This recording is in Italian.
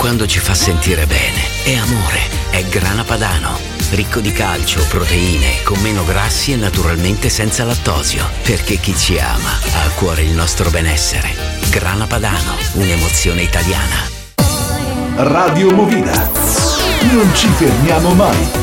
quando ci fa sentire bene. È amore, è Grana Padano. Ricco di calcio, proteine, con meno grassi e naturalmente senza lattosio. Perché chi ci ama ha a cuore il nostro benessere. Grana Padano, un'emozione italiana. Radio Movida. Non ci fermiamo mai.